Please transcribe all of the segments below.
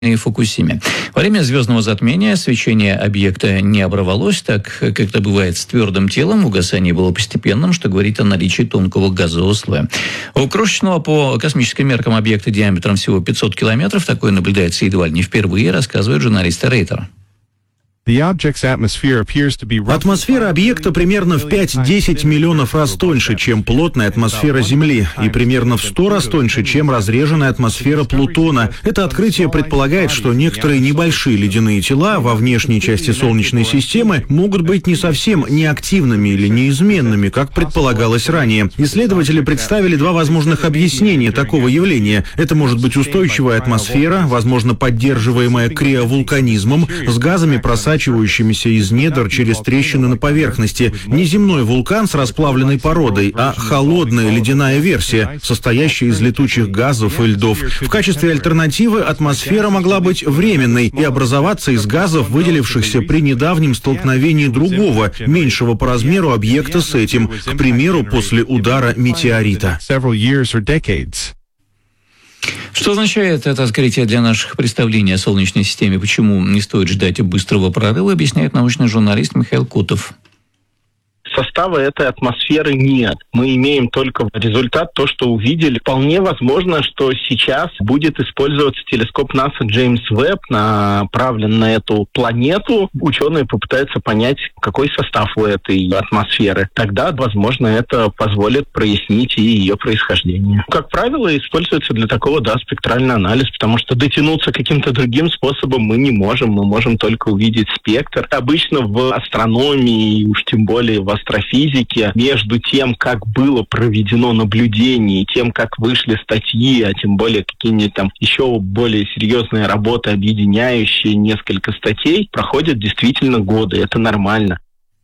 Фукусиме. Во время звездного затмения свечение объекта не оборвалось, так как это бывает с твердым телом. Угасание было постепенным, что говорит о наличии тонкого газового слоя. У крошечного по космическим меркам объекта диаметром всего 500 километров такое наблюдается едва ли не впервые, рассказывает журналист Рейтер. Атмосфера объекта примерно в 5-10 миллионов раз тоньше, чем плотная атмосфера Земли, и примерно в 100 раз тоньше, чем разреженная атмосфера Плутона. Это открытие предполагает, что некоторые небольшие ледяные тела во внешней части Солнечной системы могут быть не совсем неактивными или неизменными, как предполагалось ранее. Исследователи представили два возможных объяснения такого явления. Это может быть устойчивая атмосфера, возможно, поддерживаемая криовулканизмом, с газами, просачивающимися из недр через трещины на поверхности. Не земной вулкан с расплавленной породой, а холодная ледяная версия, состоящая из летучих газов и льдов. В качестве альтернативы атмосфера могла быть временной и образоваться из газов, выделившихся при недавнем столкновении другого, меньшего по размеру объекта с этим, к примеру, после удара метеорита. Что означает это открытие для наших представлений о Солнечной системе? Почему не стоит ждать быстрого прорыва, объясняет научный журналист Михаил Котов. Состава этой атмосферы нет. Мы имеем только результат, то, что увидели. Вполне возможно, что сейчас будет использоваться телескоп НАСА Джеймс Уэбб, направлен на эту планету. Ученые попытаются понять, какой состав у этой атмосферы. Тогда, возможно, это позволит прояснить и ее происхождение. Как правило, используется для такого, спектральный анализ, потому что дотянуться каким-то другим способом мы не можем. Мы можем только увидеть спектр. Обычно в астрономии, уж тем более в астрофизике, между тем, как было проведено наблюдение, и тем, как вышли статьи, а тем более какие-нибудь там еще более серьезные работы, объединяющие несколько статей, проходят действительно годы. Это нормально.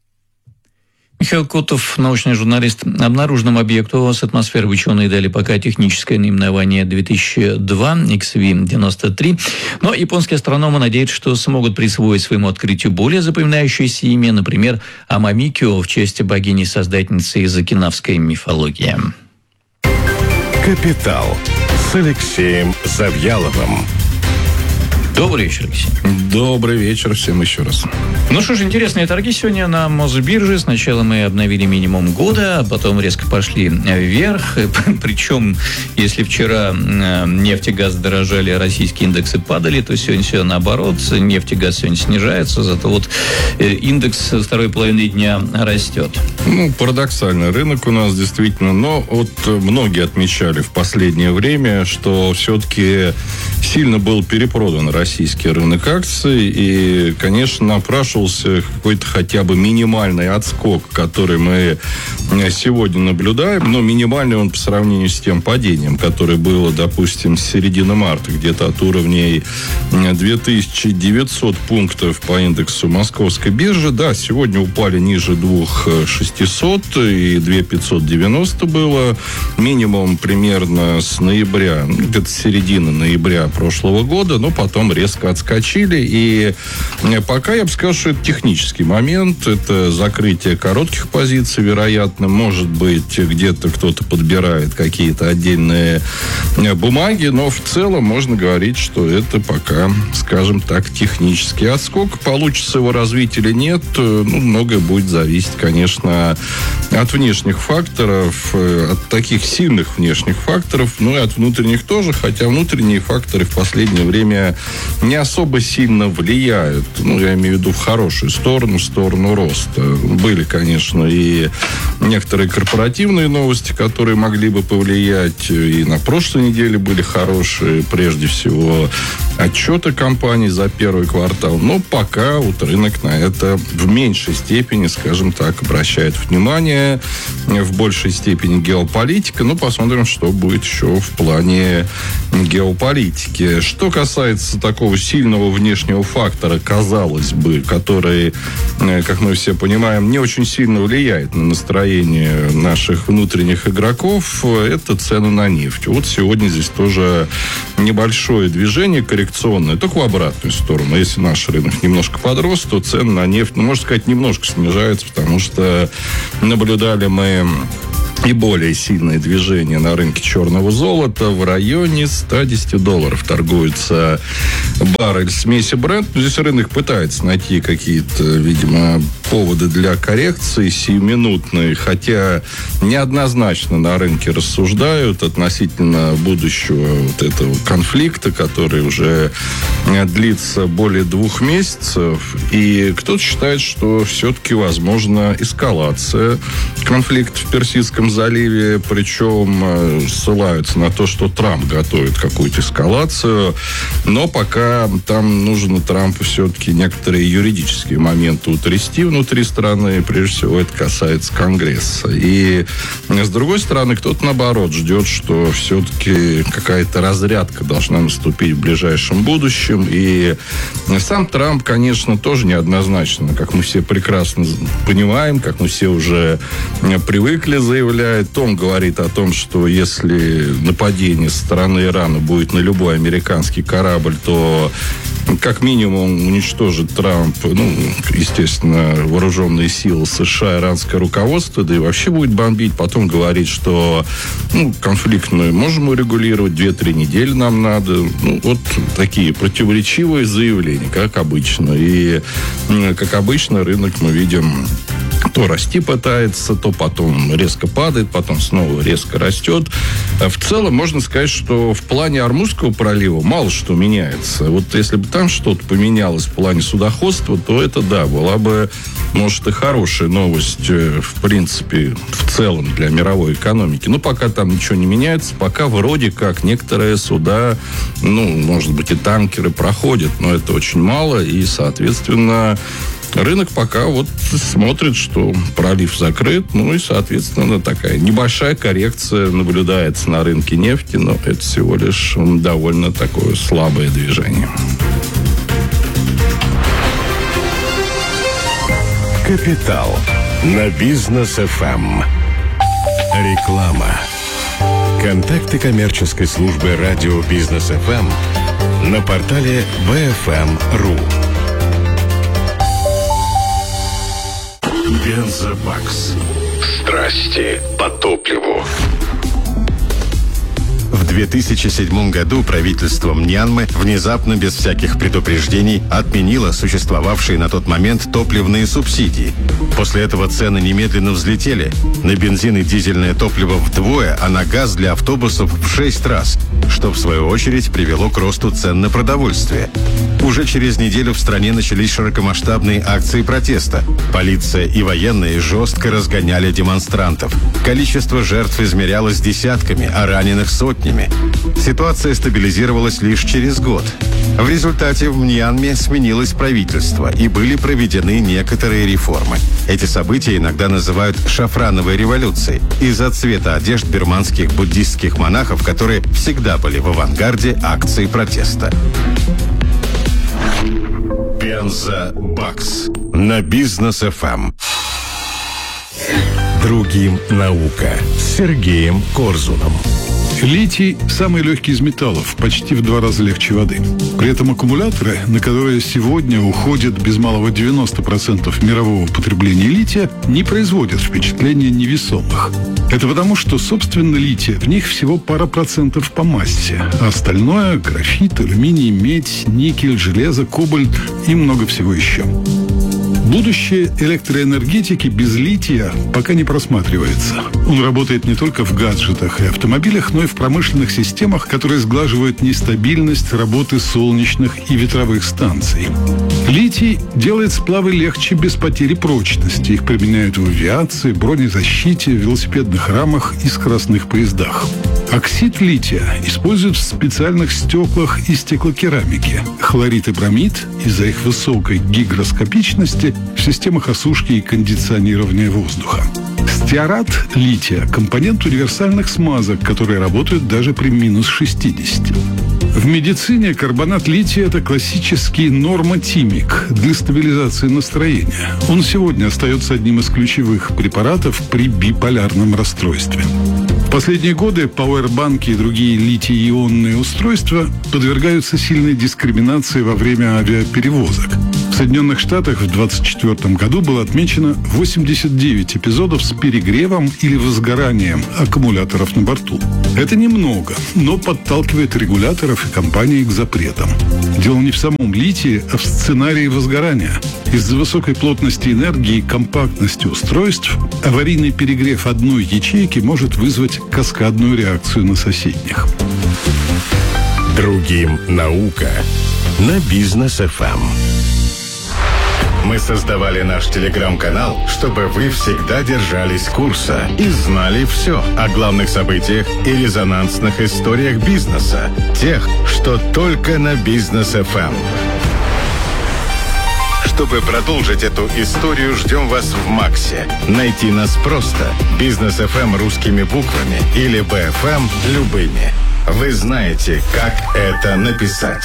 Михаил Котов, научный журналист. Обнаруженному объекту с атмосферой ученые дали пока техническое наименование 2002 XV-93. Но японские астрономы надеются, что смогут присвоить своему открытию более запоминающееся имя, например, Амамикё, в честь богини-создательницы из окинавской мифологии. «Капитал» с Алексеем Завьяловым. Добрый вечер, Алексей. Добрый вечер всем еще раз. Ну что ж, интересные торги сегодня на Мосбирже. Сначала мы обновили минимум года, а потом резко пошли вверх. Причем, если вчера нефть и газ дорожали, а российские индексы падали, то сегодня все наоборот. Нефть и газ сегодня снижается, зато вот индекс второй половины дня растет. Парадоксальный рынок у нас действительно. Но вот многие отмечали в последнее время, что все-таки сильно был перепродан российский рынок акций, и, конечно, напрашивался какой-то хотя бы минимальный отскок, который мы сегодня наблюдаем, но минимальный он по сравнению с тем падением, которое было, допустим, с середины марта, где-то от уровней 2900 пунктов по индексу Московской биржи. Да, сегодня упали ниже 2600, и 2590 было. Минимум примерно с ноября, где-то с середины ноября прошлого года, но потом резко отскочили. И пока я бы сказал, что это технический момент. Это закрытие коротких позиций, вероятно. Может быть, где-то кто-то подбирает какие-то отдельные бумаги, но в целом можно говорить, что это пока, скажем так, технический отскок. Получится его развить или нет, многое будет зависеть, конечно, от внешних факторов, от таких сильных внешних факторов, но и от внутренних тоже, хотя внутренние факторы в последнее время не особо сильно влияют. Я имею в виду в хорошую сторону, в сторону роста. Были, конечно, и некоторые корпоративные новости, которые могли бы повлиять. И на прошлой неделе были хорошие, прежде всего, отчеты компаний за первый квартал. Но пока вот рынок на это в меньшей степени, скажем так, обращает внимание. В большей степени геополитика. Посмотрим, что будет еще в плане геополитики. Что касается такого сильного внешнего фактора, казалось бы, который, как мы все понимаем, не очень сильно влияет на настроение наших внутренних игроков, это цены на нефть. Вот сегодня здесь тоже небольшое движение коррекционное, только в обратную сторону. Если наш рынок немножко подрос, то цены на нефть, можно сказать, немножко снижаются, потому что наблюдали мы и более сильное движение на рынке черного золота. В районе $110 торгуется баррель смеси Brent. Здесь рынок пытается найти какие-то, видимо, поводы для коррекции сиюминутные, хотя неоднозначно на рынке рассуждают относительно будущего вот этого конфликта, который уже длится более 2 месяцев. И кто-то считает, что все-таки возможна эскалация конфликта в Персидском заливе, причем ссылаются на то, что Трамп готовит какую-то эскалацию, но пока там нужно Трампу все-таки некоторые юридические моменты утрясти внутри страны, прежде всего это касается Конгресса. И с другой стороны, кто-то наоборот ждет, что все-таки какая-то разрядка должна наступить в ближайшем будущем. И сам Трамп, конечно, тоже неоднозначно, как мы все прекрасно понимаем, как мы все уже привыкли заявлять. Он говорит о том, что если нападение со стороны Ирана будет на любой американский корабль, то как минимум уничтожит Трамп, естественно, вооруженные силы США, иранское руководство, да и вообще будет бомбить. Потом говорит, что конфликт мы можем урегулировать, 2-3 недели нам надо. Вот такие противоречивые заявления, как обычно. И, как обычно, рынок мы видим то расти пытается, то потом резко падает, потом снова резко растет. В целом, можно сказать, что в плане Ормузского пролива мало что меняется. Вот если бы там что-то поменялось в плане судоходства, то это, да, была бы, может, и хорошая новость, в принципе, в целом для мировой экономики. Но пока там ничего не меняется, пока вроде как некоторые суда, может быть, и танкеры проходят, но это очень мало, и, соответственно, рынок пока вот смотрит, что пролив закрыт, и, соответственно, такая небольшая коррекция наблюдается на рынке нефти, но это всего лишь довольно такое слабое движение. Капитал на Бизнес ФМ. Реклама. Контакты коммерческой службы радио Бизнес ФМ на портале bfm.ru. Бензобакс. Страсти по топливу. В 2007 году правительство Мьянмы внезапно, без всяких предупреждений, отменило существовавшие на тот момент топливные субсидии. После этого цены немедленно взлетели. На бензин и дизельное топливо вдвое, а на газ для автобусов в 6 раз, что, в свою очередь, привело к росту цен на продовольствие. Уже через неделю в стране начались широкомасштабные акции протеста. Полиция и военные жестко разгоняли демонстрантов. Количество жертв измерялось десятками, а раненых сотнями. Ситуация стабилизировалась лишь через год. В результате в Мьянме сменилось правительство и были проведены некоторые реформы. Эти события иногда называют «шафрановой революцией» из-за цвета одежд бирманских буддистских монахов, которые всегда были в авангарде акций протеста. Бензобакс на Бизнес ФМ. Другим наука с Сергеем Корзуном. Литий – самый легкий из металлов, почти в 2 раза легче воды. При этом аккумуляторы, на которые сегодня уходит без малого 90% мирового потребления лития, не производят впечатления невесомых. Это потому, что, собственно, лития в них всего пара процентов по массе, а остальное – графит, алюминий, медь, никель, железо, кобальт и много всего еще. Будущее электроэнергетики без лития пока не просматривается. Он работает не только в гаджетах и автомобилях, но и в промышленных системах, которые сглаживают нестабильность работы солнечных и ветровых станций. Литий делает сплавы легче без потери прочности. Их применяют в авиации, бронезащите, велосипедных рамах и скоростных поездах. Оксид лития используют в специальных стеклах и стеклокерамике. Хлорид и бромид из-за их высокой гигроскопичности в системах осушки и кондиционирования воздуха. Стеарат лития – компонент универсальных смазок, которые работают даже при минус 60. В медицине карбонат лития – это классический нормотимик для стабилизации настроения. Он сегодня остается одним из ключевых препаратов при биполярном расстройстве. В последние годы пауэрбанки и другие литий-ионные устройства подвергаются сильной дискриминации во время авиаперевозок. В Соединенных Штатах в 2024 году было отмечено 89 эпизодов с перегревом или возгоранием аккумуляторов на борту. Это немного, но подталкивает регуляторов и компании к запретам. Дело не в самом литии, а в сценарии возгорания. Из-за высокой плотности энергии и компактности устройств аварийный перегрев одной ячейки может вызвать каскадную реакцию на соседних. Другим наука на Бизнес ФМ. Мы создавали наш телеграм-канал, чтобы вы всегда держались курса и знали все о главных событиях и резонансных историях бизнеса, тех, что только на Бизнес ФМ. Чтобы продолжить эту историю, ждем вас в Максе. Найти нас просто. Бизнес ФМ русскими буквами или БФМ любыми. Вы знаете, как это написать.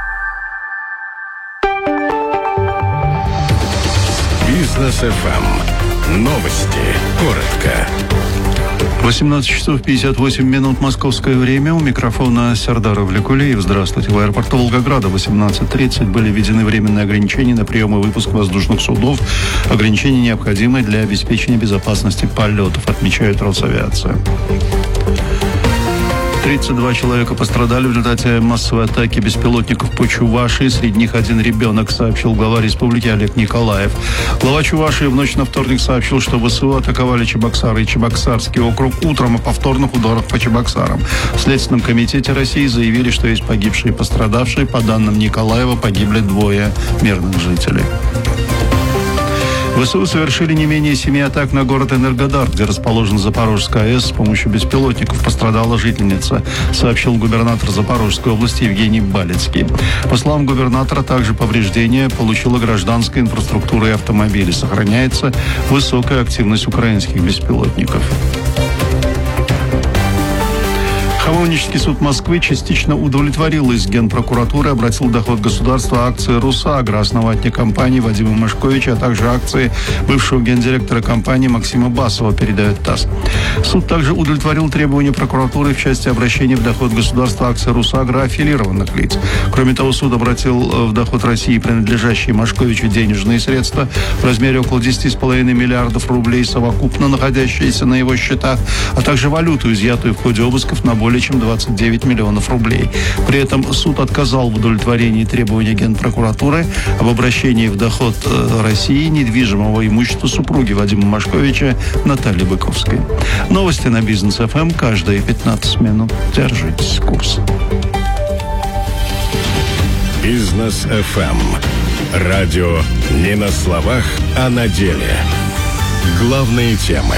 Бизнес ФМ. Новости. Коротко. 18 часов 58 минут московское время. У микрофона Сердар Авлекулеев. Здравствуйте. В аэропорту Волгограда 18:30 были введены временные ограничения на прием и выпуск воздушных судов. Ограничения необходимы для обеспечения безопасности полетов, отмечает Росавиация. 32 человека пострадали в результате массовой атаки беспилотников по Чувашии. Среди них один ребенок, сообщил глава республики Олег Николаев. Глава Чувашии в ночь на вторник сообщил, что ВСУ атаковали Чебоксары и Чебоксарский округ утром о повторных ударах по Чебоксарам. В Следственном комитете России заявили, что есть погибшие и пострадавшие. По данным Николаева, погибли 2 мирных жителей. ВСУ совершили не менее 7 атак на город Энергодар, где расположен Запорожская АЭС. С помощью беспилотников пострадала жительница, сообщил губернатор Запорожской области Евгений Балецкий. По словам губернатора, также повреждения получила гражданская инфраструктура и автомобили. Сохраняется высокая активность украинских беспилотников. Хамовнический суд Москвы частично удовлетворил из Генпрокуратуры, обратил в доход государства акции «Русагро», основателя компании Вадима Машковича, а также акции бывшего гендиректора компании Максима Басова, передает ТАСС. Суд также удовлетворил требования прокуратуры в части обращения в доход государства акций «Русагро» аффилированных лиц. Кроме того, суд обратил в доход России принадлежащие Машковичу денежные средства в размере около 10,5 миллиардов рублей, совокупно находящиеся на его счетах, а также валюту, изъятую в ходе обысков на более чем 29 миллионов рублей. При этом суд отказал в удовлетворении требований Генпрокуратуры об обращении в доход России недвижимого имущества супруги Вадима Машковича Натальи Быковской. Новости на Бизнес ФМ каждые 15 минут. Держитесь курса. Бизнес ФМ. Радио не на словах, а на деле. Главные темы.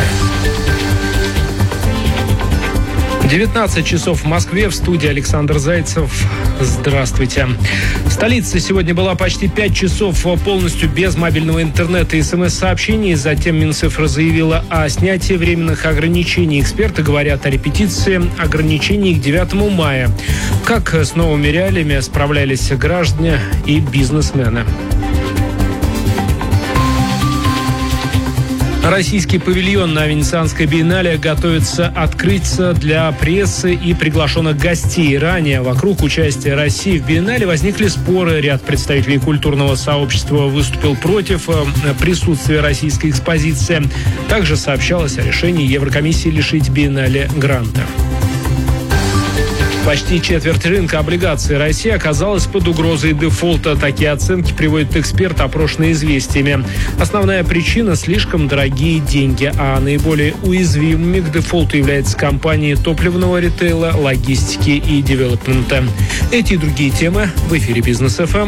19 часов в Москве. В студии Александр Зайцев. Здравствуйте. В столице сегодня была почти 5 часов полностью без мобильного интернета и СМС-сообщений. Затем Минцифра заявила о снятии временных ограничений. Эксперты говорят о репетиции ограничений к 9 мая. Как с новыми реалиями справлялись граждане и бизнесмены? Российский павильон на Венецианской биеннале готовится открыться для прессы и приглашенных гостей. Ранее вокруг участия России в биеннале возникли споры. Ряд представителей культурного сообщества выступил против присутствия российской экспозиции. Также сообщалось о решении Еврокомиссии лишить биеннале гранта. Почти четверть рынка облигаций России оказалась под угрозой дефолта. Такие оценки приводит эксперт, опрошенный «Известиями». Основная причина – слишком дорогие деньги, а наиболее уязвимыми к дефолту являются компании топливного ритейла, логистики и девелопмента. Эти и другие темы в эфире Бизнес ФМ.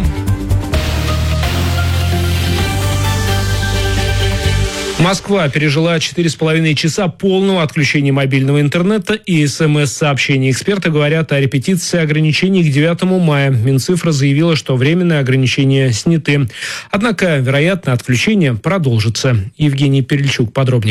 Москва пережила 4,5 часа полного отключения мобильного интернета и СМС-сообщений. Эксперты говорят о репетиции ограничений к 9 мая. Минцифра заявила, что временные ограничения сняты. Однако, вероятно, отключение продолжится. Евгений Перельчук подробнее.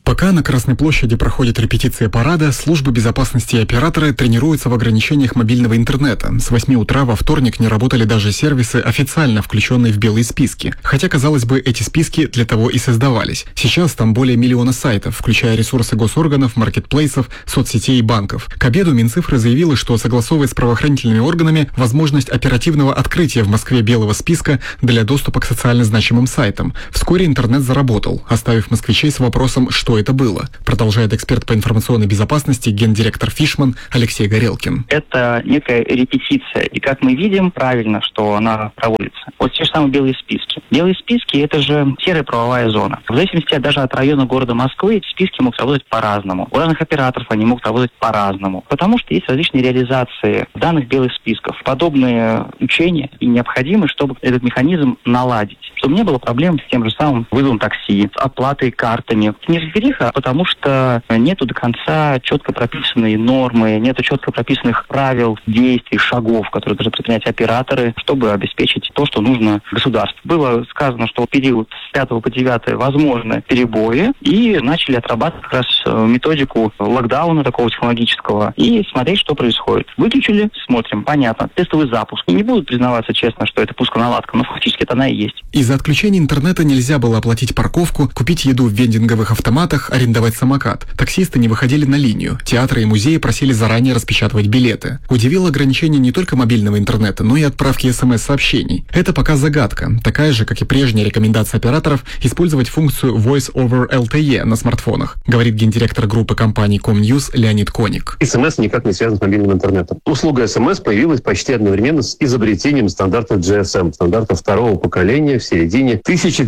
Пока на Красной площади проходит репетиция парада, службы безопасности и операторы тренируются в ограничениях мобильного интернета. С 8 утра во вторник не работали даже сервисы, официально включенные в белые списки. Хотя, казалось бы, эти списки для того и создавались. Сейчас там более миллиона сайтов, включая ресурсы госорганов, маркетплейсов, соцсетей и банков. К обеду Минцифры заявила, что согласовывает с правоохранительными органами возможность оперативного открытия в Москве белого списка для доступа к социально значимым сайтам. Вскоре интернет заработал, оставив москвичей с вопросом, что это было, продолжает эксперт по информационной безопасности, гендиректор Фишман Алексей Горелкин. Это некая репетиция, и как мы видим, правильно, что она проводится. Вот те же самые белые списки. Белые списки – это же серая правовая зона. В зависимости даже от района города Москвы, эти списки могут работать по-разному. У разных операторов они могут работать по-разному, потому что есть различные реализации данных белых списков. Подобные учения и необходимы, чтобы этот механизм наладить, чтобы не было проблем с тем же самым вызовом такси, с оплатой картами. Не потому что нету до конца четко прописанной нормы, нету четко прописанных правил, действий, шагов, которые должны предпринять операторы, чтобы обеспечить то, что нужно государству. Было сказано, что в период с 5 по 9 возможны перебои, и начали отрабатывать как раз методику локдауна такого технологического и смотреть, что происходит. Выключили, смотрим, понятно, тестовый запуск. И не будут признаваться честно, что это пусконаладка, но фактически это она и есть. Из-за отключения интернета нельзя было оплатить парковку, купить еду в вендинговых автоматах, арендовать самокат. Таксисты не выходили на линию. Театры и музеи просили заранее распечатывать билеты. Удивило ограничение не только мобильного интернета, но и отправки СМС-сообщений. Это пока загадка. Такая же, как и прежняя рекомендация операторов, использовать функцию Voice over LTE на смартфонах, говорит гендиректор группы компаний Comnews Леонид Коник. СМС никак не связан с мобильным интернетом. Услуга СМС появилась почти одновременно с изобретением стандарта GSM, стандарта второго поколения в середине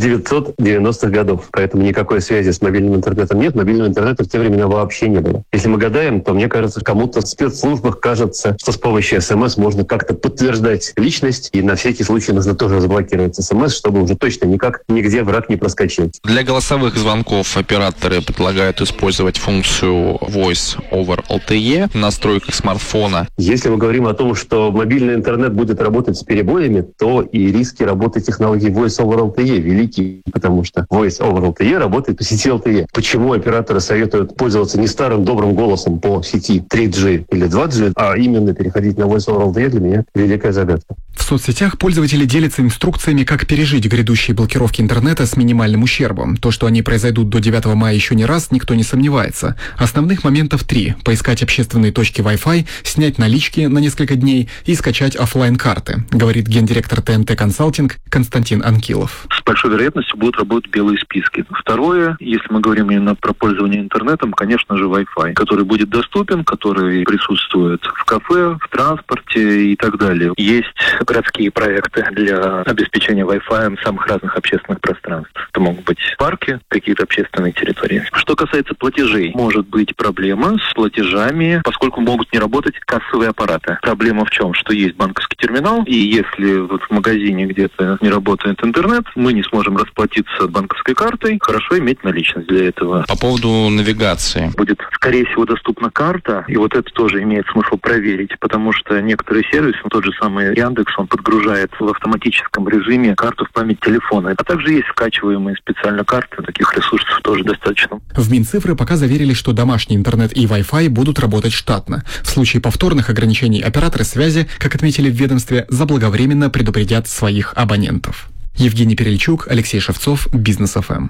1990-х годов. Поэтому никакой связи с мобильным интернетом нет, мобильного интернета в те времена вообще не было. Если мы гадаем, то мне кажется, кому-то в спецслужбах кажется, что с помощью СМС можно как-то подтверждать личность, и на всякий случай нужно тоже заблокировать СМС, чтобы уже точно никак нигде враг не проскочил. Для голосовых звонков операторы предлагают использовать функцию Voice over LTE в настройках смартфона. Если мы говорим о том, что мобильный интернет будет работать с перебоями, то и риски работы технологии Voice over LTE велики, потому что Voice over LTE работает по сети LTE. Почему операторы советуют пользоваться не старым добрым голосом по сети 3G или 2G, а именно переходить на Voice over LTE, для меня великая загадка. В соцсетях пользователи делятся инструкциями, как пережить грядущие блокировки интернета с минимальным ущербом. То, что они произойдут до 9 мая еще не раз, никто не сомневается. Основных моментов 3. Поискать общественные точки Wi-Fi, снять налички на несколько дней и скачать офлайн-карты, говорит гендиректор ТНТ Консалтинг Константин Анкилов. С большой вероятностью будут работать белые списки. Второе, если мы говорим именно про пользование интернетом, конечно же, Wi-Fi, который будет доступен, который присутствует в кафе, в транспорте и так далее. Есть городские проекты для обеспечения Wi-Fi в самых разных общественных пространствах. Это могут быть парки, какие-то общественные территории. Что касается платежей, может быть проблема с платежами, поскольку могут не работать кассовые аппараты. Проблема в чем? Что есть банковский терминал, и если вот в магазине где-то не работает интернет, мы не сможем расплатиться банковской картой, хорошо иметь наличность для этого. По поводу навигации. Будет, скорее всего, доступна карта, и вот это тоже имеет смысл проверить, потому что некоторые сервисы, тот же самый Яндекс, он подгружает в автоматическом режиме карту в память телефона. А также есть скачиваемые специально карты, таких ресурсов тоже достаточно. В Минцифры пока заверили, что домашний интернет и Wi-Fi будут работать штатно. В случае повторных ограничений операторы связи, как отметили в ведомстве, заблаговременно предупредят своих абонентов. Евгений Перельчук, Алексей Шевцов, Бизнес ФМ.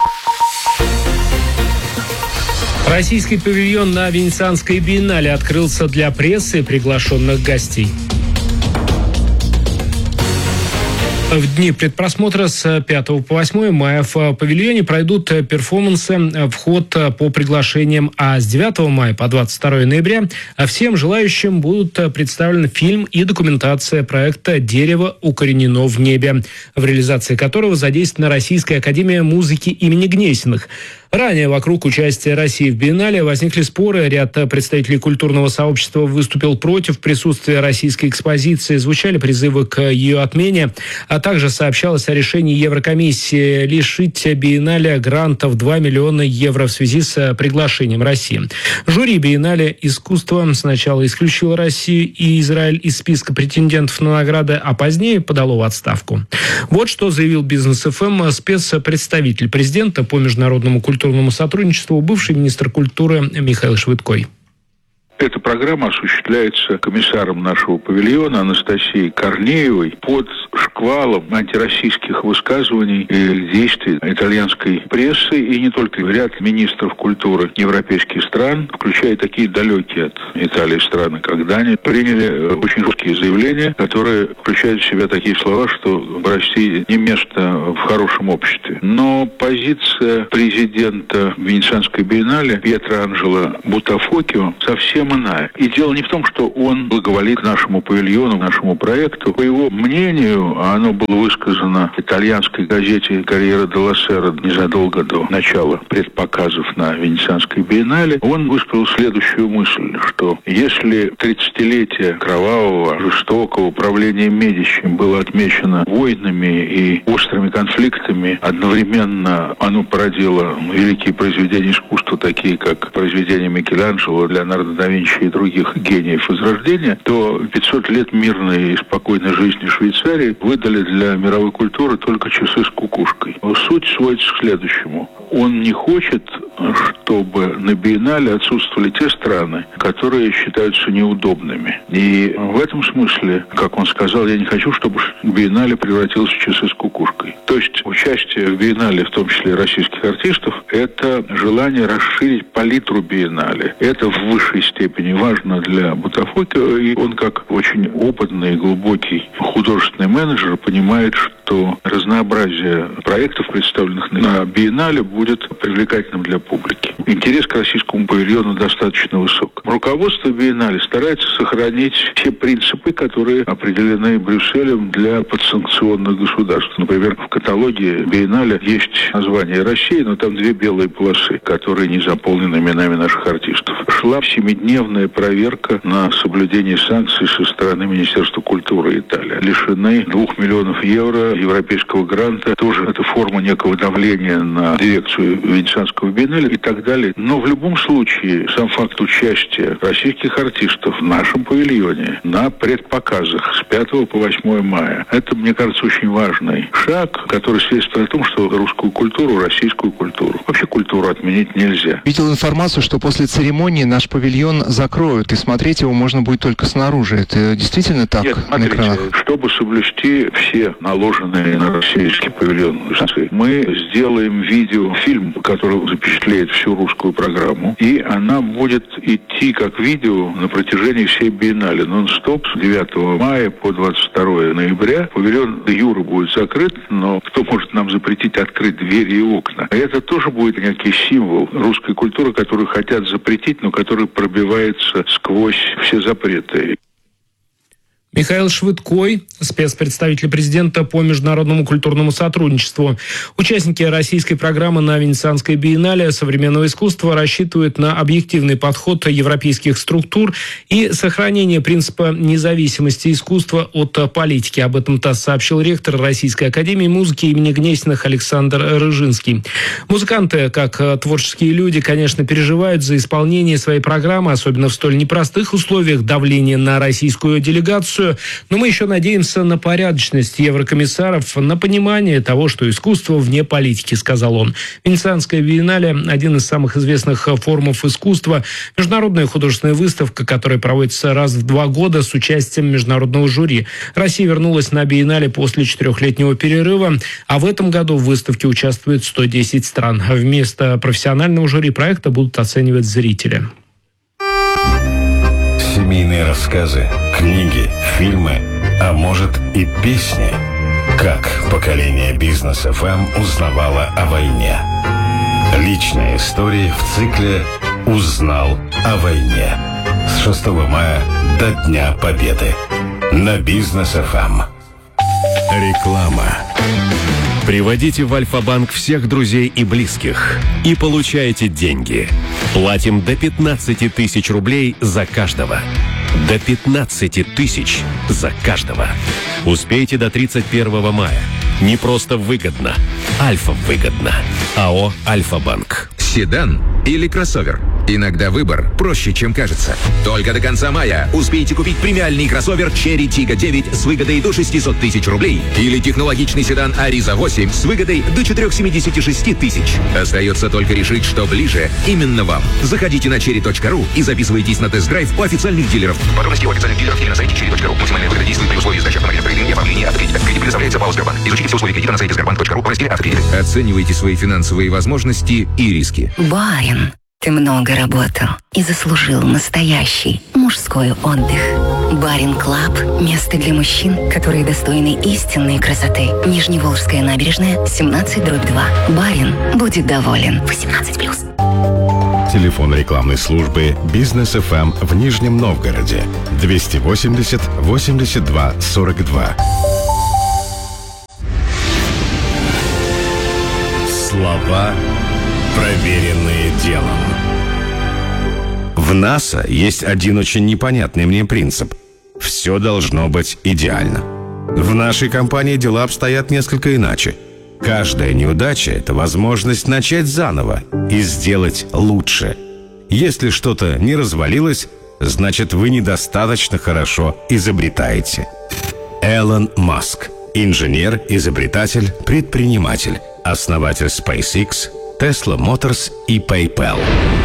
Российский павильон на Венецианской биеннале открылся для прессы и приглашенных гостей. В дни предпросмотра с 5 по 8 мая в павильоне пройдут перформансы «Вход по приглашениям», а с 9 мая по 22 ноября всем желающим будут представлены фильм и документация проекта «Дерево укоренено в небе», в реализации которого задействована Российская академия музыки имени Гнесиных. Ранее вокруг участия России в биеннале возникли споры. Ряд представителей культурного сообщества выступил против присутствия российской экспозиции. Звучали призывы к ее отмене. А также сообщалось о решении Еврокомиссии лишить биеннале грантов 2 миллиона евро в связи с приглашением России. Жюри биеннале искусства сначала исключило Россию и Израиль из списка претендентов на награды, а позднее подало в отставку. Вот что заявил Бизнес ФМ спецпредставитель президента по международному культурному культурному сотрудничеству бывший министр культуры Михаил Швыдкой. Эта программа осуществляется комиссаром нашего павильона Анастасией Корнеевой под шквалом антироссийских высказываний и действий итальянской прессы, и не только. Ряд министров культуры европейских стран, включая такие далекие от Италии страны, как Дания, приняли очень жесткие заявления, которые включают в себя такие слова, что в России не место в хорошем обществе. Но позиция президента Венецианской биеннале Пьетро Анджело Бутафокио совсем иная. И дело не в том, что он благоволит нашему павильону, нашему проекту. По его мнению, а оно было высказано в итальянской газете «Корьера делла Сера» незадолго до начала предпоказов на Венецианской биеннале, он высказал следующую мысль, что если 30-летие кровавого, жестокого правления Медичи было отмечено войнами и острыми конфликтами, одновременно оно породило великие произведения искусства, такие как произведения Микеланджело, Леонардо да Винчи и других гениев Возрождения, то 500 лет мирной и спокойной жизни Швейцарии выдали для мировой культуры только часы с кукушкой. Суть сводится к следующему. Он не хочет, чтобы на биеннале отсутствовали те страны, которые считаются неудобными. И в этом смысле, как он сказал, я не хочу, чтобы биеннале превратилось в часы с кукушкой. То есть участие в биеннале, в том числе российских артистов, это желание расширить палитру биеннале. Это в высшей степени важно для Бутафокио, и он, как очень опытный и глубокий художественный менеджер, понимает, что разнообразие проектов, представленных на биеннале, будет привлекательным для публики. Интерес к российскому павильону достаточно высок. Руководство биеннале старается сохранить все принципы, которые определены Брюсселем для подсанкционных государств. Например, в каталоге биеннале есть название России, но там 2 белые полосы, которые не заполнены именами наших артистов. Шла 7-дневная проверка на соблюдение санкций со стороны Министерства культуры Италии. Лишены 2 миллионов евро европейского гранта. Тоже это форма некого давления на дирекцию Венецианского биеннале и так далее. Но в любом случае сам факт участия российских артистов в нашем павильоне на предпоказах с 5 по 8 мая, это, мне кажется, очень важный шаг, который свидетельствует о том, что русскую культуру, российскую культуру, вообще культуру отменить нельзя. Видел информацию, что после церемонии наш павильон закроют, и смотреть его можно будет только снаружи. Это действительно так? Нет, смотрите, чтобы соблюсти все наложенные на российский павильон санкции, мы сделаем видеофильм, который запечатлеет всю русскую программу, и она будет идти как видео на протяжении всей биеннале нон-стоп с 9 мая по 22 ноября. Павильон де юре будет закрыт, но кто может нам запретить открыть двери и окна? Это тоже будет некий символ русской культуры, которую хотят запретить, но который пробивается сквозь все запреты. Михаил Швыдкой, спецпредставитель президента по международному культурному сотрудничеству. Участники российской программы на Венецианской биеннале современного искусства рассчитывают на объективный подход европейских структур и сохранение принципа независимости искусства от политики. Об этом ТАСС сообщил ректор Российской академии музыки имени Гнесиных Александр Рыжинский. Музыканты, как творческие люди, конечно, переживают за исполнение своей программы, особенно в столь непростых условиях давления на российскую делегацию. Но мы еще надеемся на порядочность еврокомиссаров, на понимание того, что искусство вне политики, сказал он. Венецианская биеннале – один из самых известных форумов искусства. Международная художественная выставка, которая проводится раз в 2 года с участием международного жюри. Россия вернулась на биеннале после 4-летнего перерыва, а в этом году в выставке участвует 110 стран. Вместо профессионального жюри проекта будут оценивать зрители. Семейные рассказы, книги, фильмы, а может и песни. Как поколение Бизнес ФМ узнавало о войне. Личные истории в цикле «Узнал о войне». С 6 мая до Дня Победы. На Бизнес ФМ. Реклама. Приводите в Альфа-банк всех друзей и близких и получаете деньги. Платим до 15 тысяч рублей за каждого. До 15 тысяч за каждого. Успейте до 31 мая. Не просто выгодно. Альфа выгодно. АО «Альфа-банк». Седан или кроссовер? Иногда выбор проще, чем кажется. Только до конца мая успейте купить премиальный кроссовер Cherry Tiggo 9 с выгодой до 600 тысяч рублей или технологичный седан Ariza 8 с выгодой до 476 тысяч. Остается только решить, что ближе именно вам. Заходите на cherry.ru и записывайтесь на тест-драйв у официальных дилеров. Подробности у официальных дилеров или на сайте cherry.ru. Максимальная выгода действует при условии сдачи автомобиля в трейдинг и оформления автокредита. Кредит предоставляется ПАО «Сбербанк». Изучите все условия кредита на сайте sberbank.ru в разделе «Автокредит». Оценивайте свои финансовые возможности и риски. Барин, ты много работал и заслужил настоящий мужской отдых. Барин Клаб – место для мужчин, которые достойны истинной красоты. Нижневолжская набережная, 17/2. Барин будет доволен. 18+. Телефон рекламной службы «Бизнес ФМ» в Нижнем Новгороде 280 82 42. Слова, проверенные делом. В НАСА есть один очень непонятный мне принцип. Все должно быть идеально. В нашей компании дела обстоят несколько иначе. Каждая неудача – это возможность начать заново и сделать лучше. Если что-то не развалилось, значит, вы недостаточно хорошо изобретаете. Элон Маск. Инженер, изобретатель, предприниматель. Основатель SpaceX, Tesla Motors и PayPal.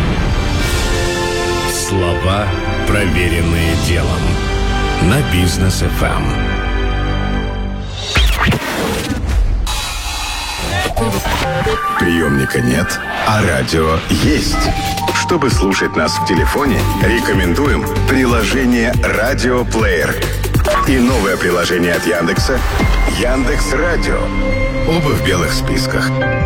Слова, проверенные делом. На Бизнес ФМ. Приемника нет, а радио есть. Чтобы слушать нас в телефоне, рекомендуем приложение «Радиоплеер» и новое приложение от Яндекса «Яндекс.Радио». Оба в белых списках.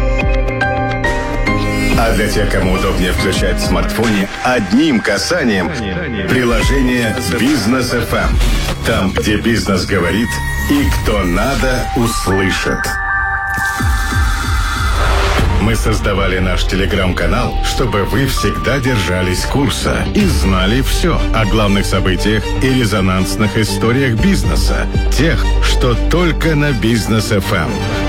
А для тех, кому удобнее включать в смартфоне одним касанием приложение «Бизнес ФМ». Там, где бизнес говорит и кто надо, услышит. Мы создавали наш телеграм-канал, чтобы вы всегда держались курса и знали все о главных событиях и резонансных историях бизнеса. Тех, что только на Бизнес ФМ.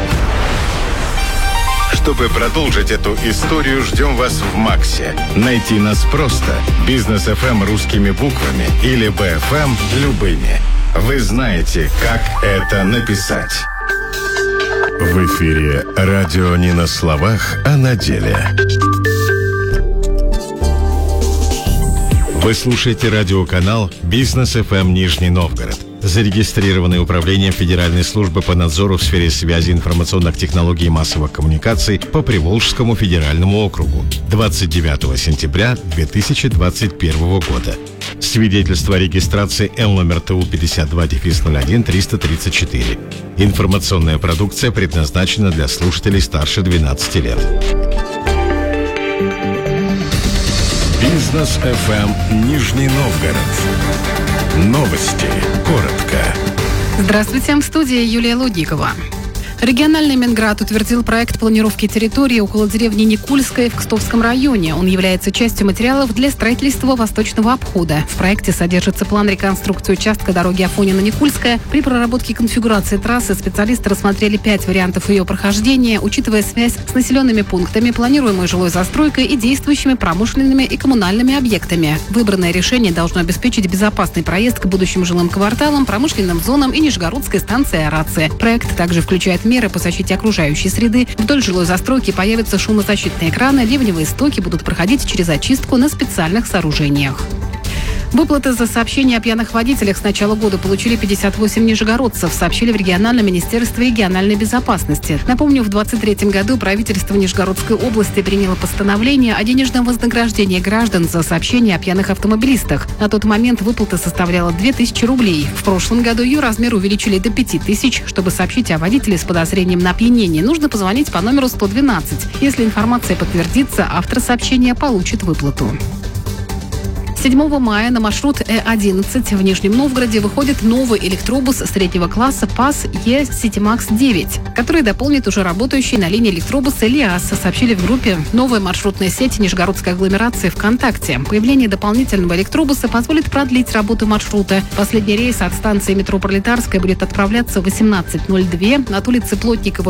Чтобы продолжить эту историю, ждем вас в Максе. Найти нас просто. Бизнес ФМ русскими буквами или БФМ любыми. Вы знаете, как это написать. В эфире радио не на словах, а на деле. Вы слушаете радиоканал «Бизнес ФМ Нижний Новгород», зарегистрированный Управлением Федеральной службы по надзору в сфере связи, информационных технологий и массовых коммуникаций по Приволжскому федеральному округу 29 сентября 2021 года. Свидетельство о регистрации Л номер ТУ 52-01-334. Информационная продукция предназначена для слушателей старше 12 лет. Бизнес ФМ Нижний Новгород. Новости. Коротко. Здравствуйте, в студии Юлия Лудникова. Региональный Минград утвердил проект планировки территории около деревни Никульская в Кстовском районе. Он является частью материалов для строительства восточного обхода. В проекте содержится план реконструкции участка дороги Афонина-Никульская. При проработке конфигурации трассы специалисты рассмотрели 5 вариантов ее прохождения, учитывая связь с населенными пунктами, планируемой жилой застройкой и действующими промышленными и коммунальными объектами. Выбранное решение должно обеспечить безопасный проезд к будущим жилым кварталам, промышленным зонам и Нижегородской станции аэрации. Проект также включает меры по защите окружающей среды. Вдоль жилой застройки появятся шумозащитные экраны, ливневые стоки будут проходить через очистку на специальных сооружениях. Выплаты за сообщения о пьяных водителях с начала года получили 58 нижегородцев, сообщили в региональном министерстве региональной безопасности. Напомню, в 2023 году правительство Нижегородской области приняло постановление о денежном вознаграждении граждан за сообщения о пьяных автомобилистах. На тот момент выплата составляла 2000 рублей. В прошлом году ее размер увеличили до 5000. Чтобы сообщить о водителе с подозрением на опьянение, нужно позвонить по номеру 112. Если информация подтвердится, автор сообщения получит выплату. 7 мая на маршрут Э11 в Нижнем Новгороде выходит новый электробус среднего класса ПАС Е-Ситимакс-9, который дополнит уже работающий на линии электробуса ЛиАЗ, сообщили в группе «Новая маршрутная сеть Нижегородской агломерации ВКонтакте». Появление дополнительного электробуса позволит продлить работу маршрута. Последний рейс от станции метро Пролетарская будет отправляться в 18:02, от улицы Плотникова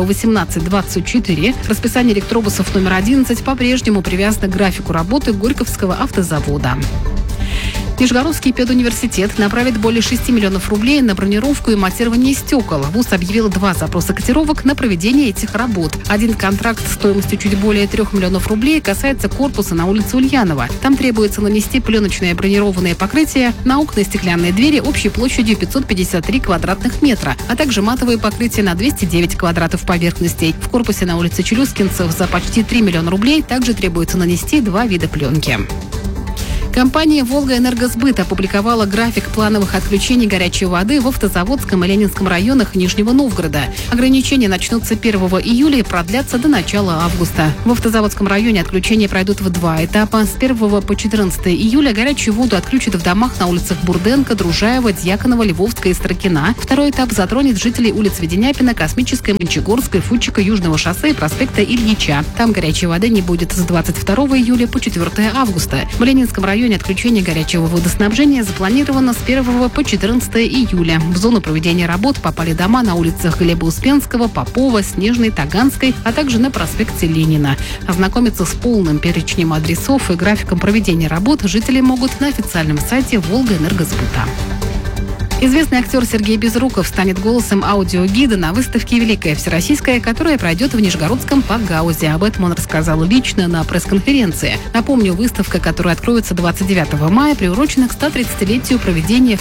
18:24. Расписание электробусов номер 11 по-прежнему привязано к графику работы Горьковского автозавода. Нижегородский педуниверситет направит более 6 миллионов рублей на бронировку и матирование стекол. ВУЗ объявил 2 запроса котировок на проведение этих работ. Один контракт стоимостью чуть более 3 миллионов рублей касается корпуса на улице Ульянова. Там требуется нанести пленочное бронированное покрытие на окна и стеклянные двери общей площадью 553 квадратных метра, а также матовые покрытия на 209 квадратов поверхностей. В корпусе на улице Челюскинцев за почти 3 миллиона рублей также требуется нанести 2 вида пленки. Компания «Волгаэнергосбыт» опубликовала график плановых отключений горячей воды в Автозаводском и Ленинском районах Нижнего Новгорода. Ограничения начнутся 1 июля и продлятся до начала августа. В Автозаводском районе отключения пройдут в 2 этапа. С 1 по 14 июля горячую воду отключат в домах на улицах Бурденко, Дружаева, Дьяконова, Львовская и Строкина. Второй этап затронет жителей улиц Веденяпина, Космической, Мончегорской, Фудчика, Южного шоссе и проспекта Ильича. Там горячей воды не будет с 22 июля по 4 августа. В Ленинском районе отключение горячего водоснабжения запланировано с 1 по 14 июля. В зону проведения работ попали дома на улицах Глеба Успенского, Попова, Снежной, Таганской, а также на проспекте Ленина. Ознакомиться с полным перечнем адресов и графиком проведения работ жители могут на официальном сайте Волгаэнергосбыта. Известный актер Сергей Безруков станет голосом аудиогида на выставке «Великая Всероссийская», которая пройдет в Нижегородском Пакгаузе. Об этом он рассказал лично на пресс-конференции. Напомню, выставка, которая откроется 29 мая, приурочена к 130-летию проведения в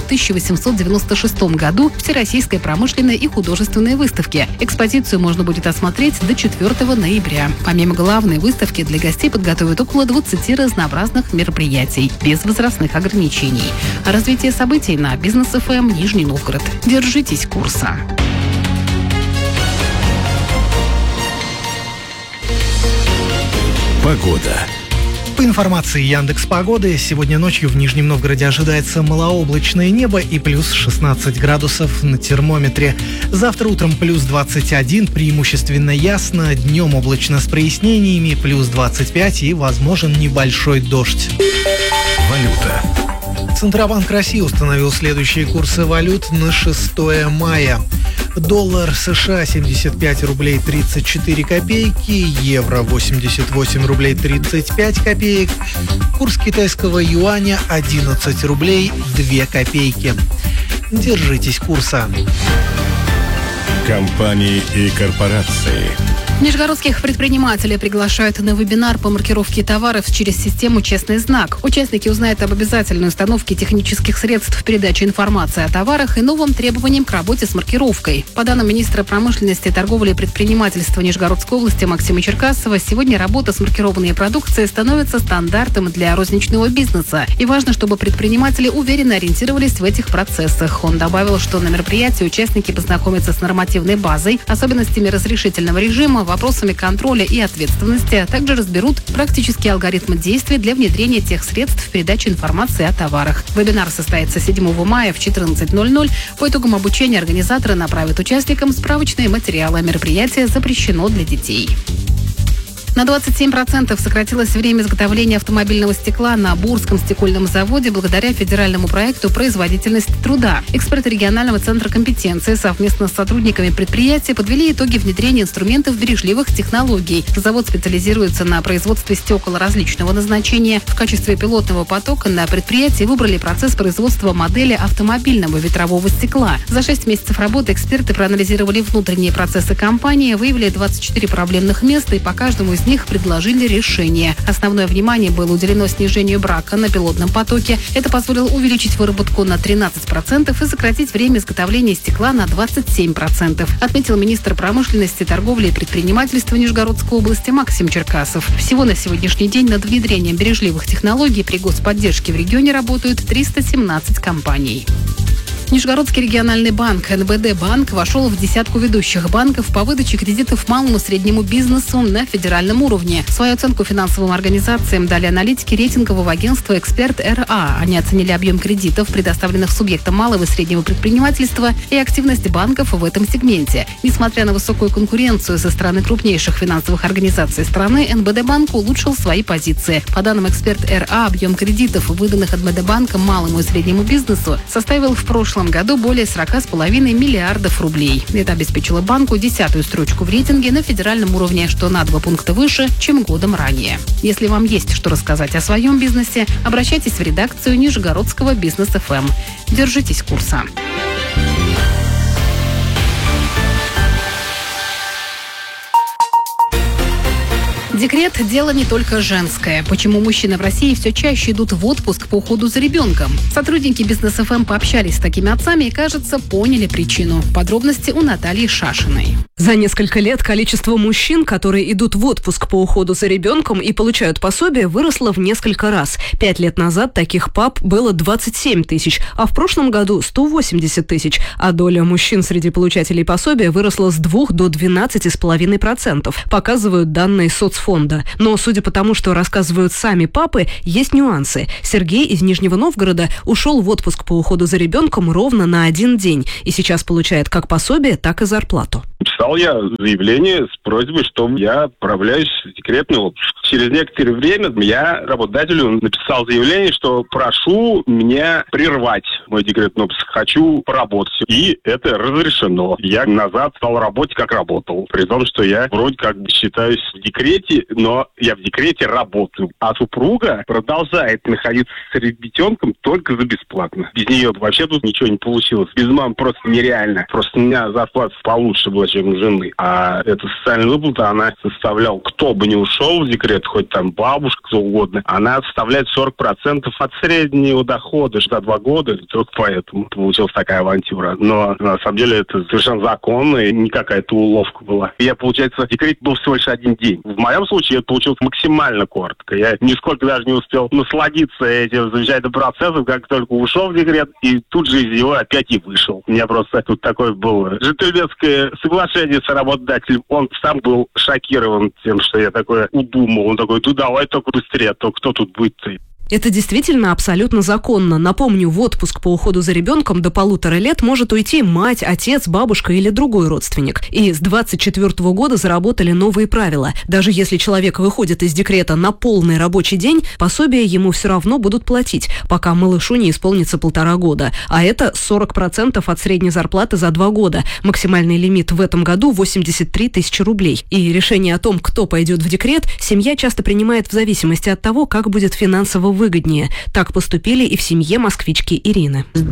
1896 году Всероссийской промышленной и художественной выставки. Экспозицию можно будет осмотреть до 4 ноября. Помимо главной выставки, для гостей подготовят около 20 разнообразных мероприятий, без возрастных ограничений. О развитии событий на Бизнес-ФМ Нижний Новгород. Держитесь курса. Погода. По информации Яндекс.Погоды, сегодня ночью в Нижнем Новгороде ожидается малооблачное небо и плюс 16 градусов на термометре. Завтра утром плюс 21, преимущественно ясно, днем облачно с прояснениями, плюс 25 и возможен небольшой дождь. Валюта. Центробанк России установил следующие курсы валют на 6 мая. Доллар США 75 рублей 34 копейки, евро 88 рублей 35 копеек, курс китайского юаня 11 рублей 2 копейки. Держитесь курса. Компании и корпорации. Нижегородских предпринимателей приглашают на вебинар по маркировке товаров через систему «Честный знак». Участники узнают об обязательной установке технических средств передачи информации о товарах и новым требованиям к работе с маркировкой. По данным министра промышленности, торговли и предпринимательства Нижегородской области Максима Черкасова, сегодня работа с маркированной продукцией становится стандартом для розничного бизнеса. И важно, чтобы предприниматели уверенно ориентировались в этих процессах. Он добавил, что на мероприятии участники познакомятся с нормативной базой, особенностями разрешительного режима, вопросами контроля и ответственности, а также разберут практические алгоритмы действий для внедрения тех средств передачи информации о товарах. Вебинар состоится 7 мая в 14:00. По итогам обучения организаторы направят участникам справочные материалы. Мероприятие запрещено для детей. На 27% сократилось время изготовления автомобильного стекла на Бурском стекольном заводе благодаря федеральному проекту «Производительность труда». Эксперты регионального центра компетенции совместно с сотрудниками предприятия подвели итоги внедрения инструментов бережливых технологий. Завод специализируется на производстве стекол различного назначения. В качестве пилотного потока на предприятии выбрали процесс производства модели автомобильного ветрового стекла. За 6 месяцев работы эксперты проанализировали внутренние процессы компании, выявили 24 проблемных места и по каждому из них предложили решение. Основное внимание было уделено снижению брака на пилотном потоке. Это позволило увеличить выработку на 13% и сократить время изготовления стекла на 27%, отметил министр промышленности, торговли и предпринимательства Нижегородской области Максим Черкасов. Всего на сегодняшний день над внедрением бережливых технологий при господдержке в регионе работают 317 компаний. Нижегородский региональный банк НБД банк вошел в десятку ведущих банков по выдаче кредитов малому и среднему бизнесу на федеральном уровне. Свою оценку финансовым организациям дали аналитики рейтингового агентства «Эксперт РА». Они оценили объем кредитов, предоставленных субъектам малого и среднего предпринимательства, и активность банков в этом сегменте. Несмотря на высокую конкуренцию со стороны крупнейших финансовых организаций страны, НБД банк улучшил свои позиции. По данным «Эксперт РА», объем кредитов, выданных НБД банком малому и среднему бизнесу, составил в прошлом году более 40,5 миллиардов рублей. Это обеспечило банку 10-ю строчку в рейтинге на федеральном уровне, что на 2 пункта выше, чем годом ранее. Если вам есть что рассказать о своем бизнесе, обращайтесь в редакцию Нижегородского Бизнес ФМ. Держитесь курса. Декрет – дело не только женское. Почему мужчины в России все чаще идут в отпуск по уходу за ребенком? Сотрудники Бизнес ФМ пообщались с такими отцами и, кажется, поняли причину. Подробности у Натальи Шашиной. За несколько лет количество мужчин, которые идут в отпуск по уходу за ребенком и получают пособие, выросло в несколько раз. 5 лет назад таких пап было 27 тысяч, а в прошлом году 180 тысяч. А доля мужчин среди получателей пособия выросла с 2 до 12,5%, показывают данные соцфонда. Но судя по тому, что рассказывают сами папы, есть нюансы. Сергей из Нижнего Новгорода ушел в отпуск по уходу за ребенком ровно на 1 день и сейчас получает как пособие, так и зарплату. Писал я заявление с просьбой, что я отправляюсь в декретный отпуск. Через некоторое время я работодателю написал заявление, что прошу меня прервать мой декретный отпуск. Хочу поработать. И это разрешено. Я назад стал работать, как работал. При том, что я вроде как бы считаюсь в декрете, но я в декрете работаю. А супруга продолжает находиться с ребенком только за бесплатно. Без нее вообще тут ничего не получилось. Без мамы просто нереально. Просто у меня зарплата получше была, чем у жены. А эта социальная выплата, она составляла, кто бы не ушел в декрет, хоть там бабушка, кто угодно, она составляет 40% от среднего дохода за 2 года. Только поэтому получилась такая авантюра. Но на самом деле это совершенно законно, и не какая-то уловка была. Я, получается, в декрете был всего лишь 1 день. В моем случае это получилось максимально коротко. Я нисколько даже не успел насладиться этим замечательным процессом, как только ушел в декрет, и тут же из него опять и вышел. У меня просто тут такое было джентльменское соглашение с работодателем. Он сам был шокирован тем, что я такое удумал. Он такой: давай только быстрее, а то кто тут будет-то? Это действительно абсолютно законно. Напомню, в отпуск по уходу за ребенком до 1,5 лет может уйти мать, отец, бабушка или другой родственник. И с 2024 года заработали новые правила. Даже если человек выходит из декрета на полный рабочий день, пособие ему все равно будут платить, пока малышу не исполнится 1,5 года. А это 40% от средней зарплаты за 2 года. Максимальный лимит в этом году 83 тысячи рублей. И решение о том, кто пойдет в декрет, семья часто принимает в зависимости от того, как будет финансово выгоднее. Так поступили и в семье москвички Ирины. С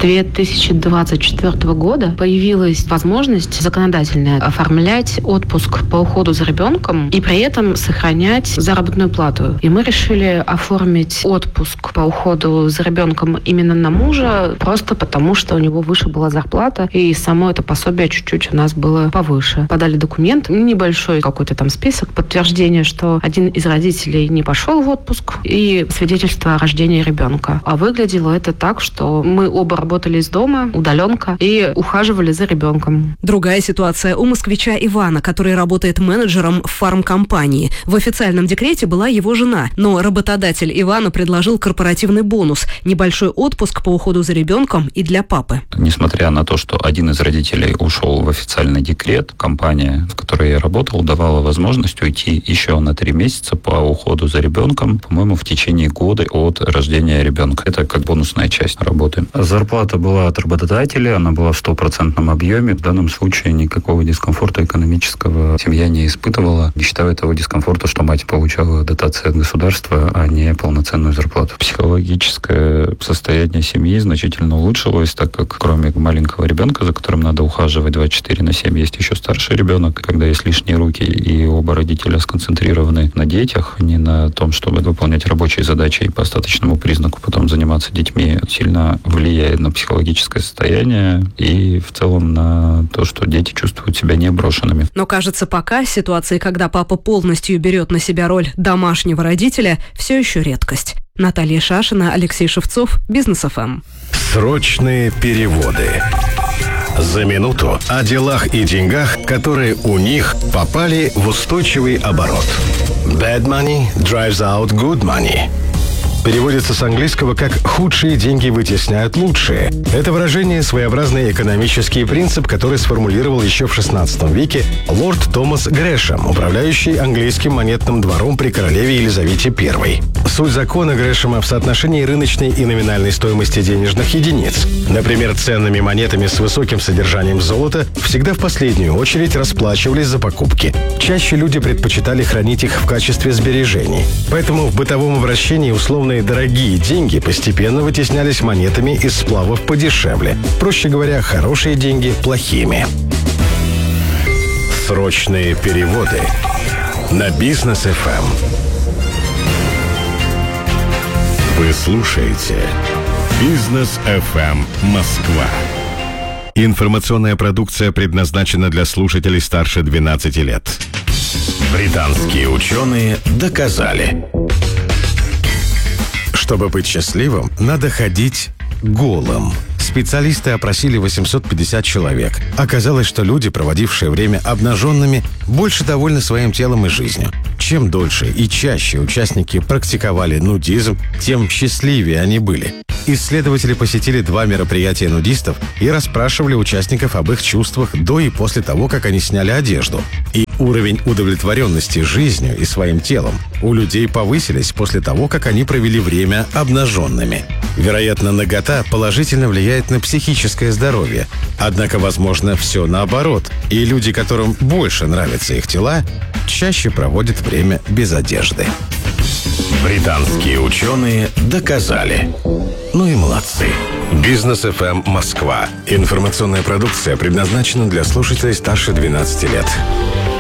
2024 года появилась возможность законодательная оформлять отпуск по уходу за ребенком и при этом сохранять заработную плату. И мы решили оформить отпуск по уходу за ребенком именно на мужа, просто потому, что у него выше была зарплата, и само это пособие чуть-чуть у нас было повыше. Подали документ, небольшой какой-то там список подтверждения, что один из родителей не пошел в отпуск, и свидетельство о рождении ребенка. А выглядело это так, что мы оба работали из дома, удаленка, и ухаживали за ребенком. Другая ситуация у москвича Ивана, который работает менеджером в фармкомпании. В официальном декрете была его жена, но работодатель Ивану предложил корпоративный бонус – небольшой отпуск по уходу за ребенком и для папы. Несмотря на то, что один из родителей ушел в официальный декрет, компания, в которой я работал, давала возможность уйти еще на 3 месяца по уходу за ребенком, по-моему, в течение года от рождения ребенка. Это как бонусная часть работы. Зарплата была от работодателя, она была в 100% объеме. В данном случае никакого дискомфорта экономического семья не испытывала, не считая того дискомфорта, что мать получала дотации от государства, а не полноценную зарплату. Психологическое состояние семьи значительно улучшилось, так как кроме маленького ребенка, за которым надо ухаживать 24/7, есть еще старший ребенок, когда есть лишние руки, и оба родителя сконцентрированы на детях, не на том, чтобы выполнять рабочие задачи и по остаточному признаку потом заниматься детьми, сильно влияет на психологическое состояние и в целом на то, что дети чувствуют себя не брошенными. Но кажется, пока ситуации, когда папа полностью берет на себя роль домашнего родителя, все еще редкость. Наталья Шашина, Алексей Шевцов, Бизнес ФМ. Срочные переводы. За минуту о делах и деньгах, которые у них попали в устойчивый оборот. Bad money drives out good money. Переводится с английского как «худшие деньги вытесняют лучшие». Это выражение – своеобразный экономический принцип, который сформулировал еще в XVI веке лорд Томас Грэшем, управляющий английским монетным двором при королеве Елизавете I. Суть закона Грэшема в соотношении рыночной и номинальной стоимости денежных единиц. Например, ценными монетами с высоким содержанием золота всегда в последнюю очередь расплачивались за покупки. Чаще люди предпочитали хранить их в качестве сбережений. Поэтому в бытовом обращении условные дорогие деньги постепенно вытеснялись монетами из сплавов подешевле. Проще говоря, хорошие деньги плохими. Срочные переводы на Бизнес ФМ. Вы слушаете Бизнес ФМ Москва. Информационная продукция предназначена для слушателей старше 12 лет. Британские ученые доказали. Чтобы быть счастливым, надо ходить голым. Специалисты опросили 850 человек. Оказалось, что люди, проводившие время обнаженными, больше довольны своим телом и жизнью. Чем дольше и чаще участники практиковали нудизм, тем счастливее они были. Исследователи посетили 2 мероприятия нудистов и расспрашивали участников об их чувствах до и после того, как они сняли одежду. И уровень удовлетворенности жизнью и своим телом у людей повысились после того, как они провели время обнаженными. Вероятно, нагота положительно влияет на психическое здоровье. Однако, возможно, все наоборот. И люди, которым больше нравятся их тела, чаще проводят время без одежды. Британские ученые доказали. Ну и молодцы. Бизнес ФМ Москва. Информационная продукция предназначена для слушателей старше 12 лет.